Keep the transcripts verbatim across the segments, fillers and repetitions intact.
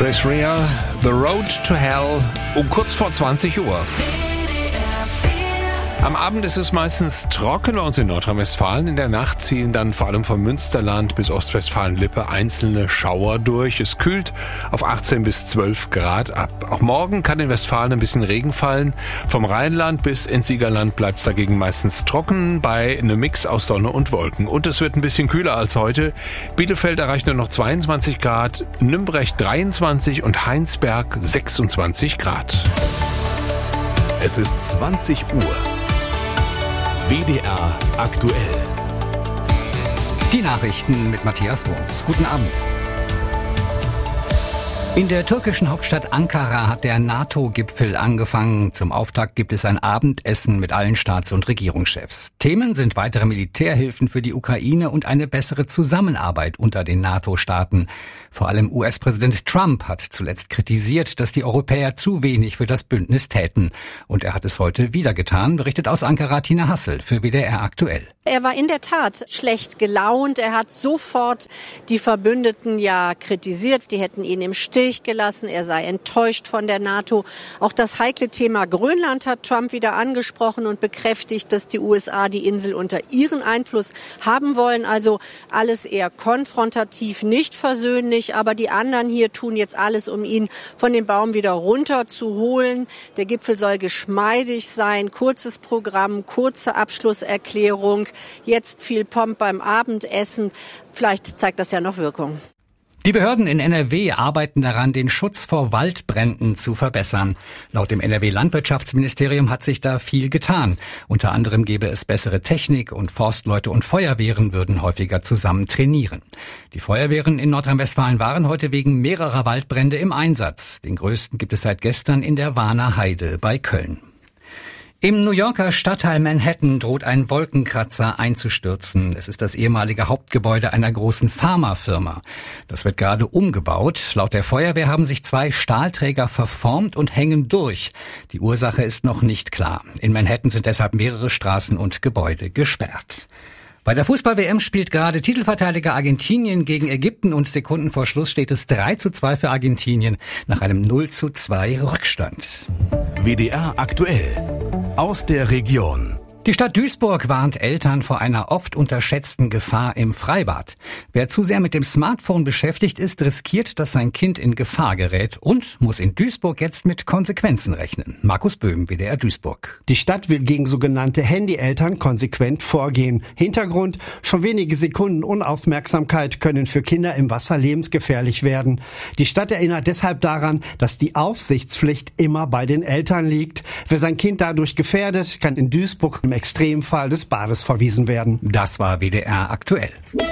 Chris Rea, The Road to Hell, um kurz vor zwanzig Uhr. Am Abend ist es meistens trocken bei uns in Nordrhein-Westfalen. In der Nacht ziehen dann vor allem vom Münsterland bis Ostwestfalen-Lippe einzelne Schauer durch. Es kühlt auf achtzehn bis zwölf Grad ab. Auch morgen kann in Westfalen ein bisschen Regen fallen. Vom Rheinland bis ins Siegerland bleibt es dagegen meistens trocken bei einem Mix aus Sonne und Wolken. Und es wird ein bisschen kühler als heute. Bielefeld erreicht nur noch zweiundzwanzig Grad, Nümbrecht dreiundzwanzig und Heinsberg sechsundzwanzig Grad. Es ist zwanzig Uhr. W D R aktuell. Die Nachrichten mit Matthias Wurms. Guten Abend. In der türkischen Hauptstadt Ankara hat der NATO-Gipfel angefangen. Zum Auftakt gibt es ein Abendessen mit allen Staats- und Regierungschefs. Themen sind weitere Militärhilfen für die Ukraine und eine bessere Zusammenarbeit unter den NATO-Staaten. Vor allem U S-Präsident Trump hat zuletzt kritisiert, dass die Europäer zu wenig für das Bündnis täten. Und er hat es heute wieder getan, berichtet aus Ankara Tina Hassel für W D R aktuell. Er war in der Tat schlecht gelaunt. Er hat sofort die Verbündeten ja kritisiert. Die hätten ihn im Stich gelassen. Er sei enttäuscht von der NATO. Auch das heikle Thema Grönland hat Trump wieder angesprochen und bekräftigt, dass die U S A die Insel unter ihren Einfluss haben wollen. Also alles eher konfrontativ, nicht versöhnlich. Aber die anderen hier tun jetzt alles, um ihn von dem Baum wieder runterzuholen. Der Gipfel soll geschmeidig sein. Kurzes Programm, kurze Abschlusserklärung. Jetzt viel Pomp beim Abendessen. Vielleicht zeigt das ja noch Wirkung. Die Behörden in N R W arbeiten daran, den Schutz vor Waldbränden zu verbessern. Laut dem N R W-Landwirtschaftsministerium hat sich da viel getan. Unter anderem gäbe es bessere Technik und Forstleute und Feuerwehren würden häufiger zusammen trainieren. Die Feuerwehren in Nordrhein-Westfalen waren heute wegen mehrerer Waldbrände im Einsatz. Den größten gibt es seit gestern in der Warner Heide bei Köln. Im New Yorker Stadtteil Manhattan droht ein Wolkenkratzer einzustürzen. Es ist das ehemalige Hauptgebäude einer großen Pharmafirma. Das wird gerade umgebaut. Laut der Feuerwehr haben sich zwei Stahlträger verformt und hängen durch. Die Ursache ist noch nicht klar. In Manhattan sind deshalb mehrere Straßen und Gebäude gesperrt. Bei der Fußball-W M spielt gerade Titelverteidiger Argentinien gegen Ägypten und Sekunden vor Schluss steht es drei zu zwei für Argentinien nach einem null zu zwei Rückstand. W D R aktuell. Aus der Region. Die Stadt Duisburg warnt Eltern vor einer oft unterschätzten Gefahr im Freibad. Wer zu sehr mit dem Smartphone beschäftigt ist, riskiert, dass sein Kind in Gefahr gerät und muss in Duisburg jetzt mit Konsequenzen rechnen. Markus Böhm, W D R Duisburg. Die Stadt will gegen sogenannte Handyeltern konsequent vorgehen. Hintergrund: Schon wenige Sekunden Unaufmerksamkeit können für Kinder im Wasser lebensgefährlich werden. Die Stadt erinnert deshalb daran, dass die Aufsichtspflicht immer bei den Eltern liegt. Wer sein Kind dadurch gefährdet, kann in Duisburg im Extremfall des Bades verwiesen werden. Das war W D R aktuell.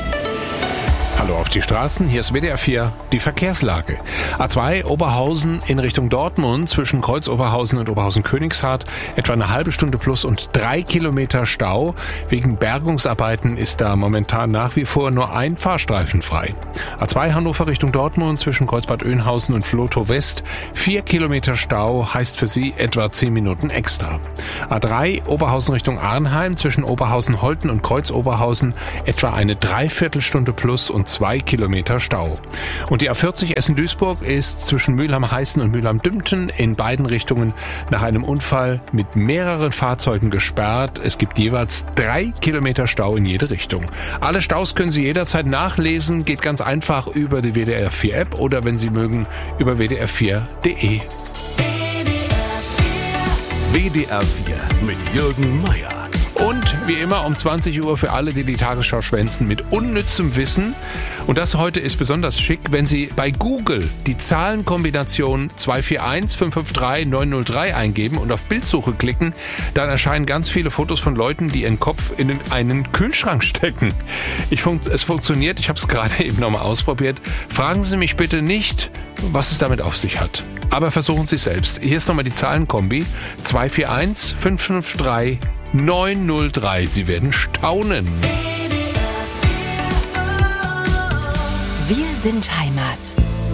Hallo auf die Straßen, hier ist W D R vier, die Verkehrslage. A zwei Oberhausen in Richtung Dortmund zwischen Kreuz-Oberhausen und Oberhausen-Königshardt etwa eine halbe Stunde plus und drei Kilometer Stau. Wegen Bergungsarbeiten ist da momentan nach wie vor nur ein Fahrstreifen frei. A zwei Hannover Richtung Dortmund zwischen Kreuzbad Oeynhausen und Vlotho West vier Kilometer Stau, heißt für Sie etwa zehn Minuten extra. A drei Oberhausen Richtung Arnheim zwischen Oberhausen-Holten und Kreuz-Oberhausen etwa eine Dreiviertelstunde plus und zwei Kilometer Stau. Und die A vierzig Essen-Duisburg ist zwischen Mülheim-Heißen und Mülheim-Dümpten in beiden Richtungen nach einem Unfall mit mehreren Fahrzeugen gesperrt. Es gibt jeweils drei Kilometer Stau in jede Richtung. Alle Staus können Sie jederzeit nachlesen. Geht ganz einfach über die W D R vier App oder wenn Sie mögen über w d r vier punkt d e. W D R vier mit Jürgen Meier. Und wie immer um zwanzig Uhr für alle, die die Tagesschau schwänzen mit unnützem Wissen. Und das heute ist besonders schick, wenn Sie bei Google die Zahlenkombination zwei vier eins fünf fünf drei neun null drei eingeben und auf Bildsuche klicken, dann erscheinen ganz viele Fotos von Leuten, die ihren Kopf in einen Kühlschrank stecken. Ich fun- es funktioniert, ich habe es gerade eben nochmal ausprobiert. Fragen Sie mich bitte nicht, was es damit auf sich hat. Aber versuchen Sie es selbst. Hier ist nochmal die Zahlenkombi zwei vier eins fünf fünf drei neun null drei. Sie werden staunen. Wir sind Heimat.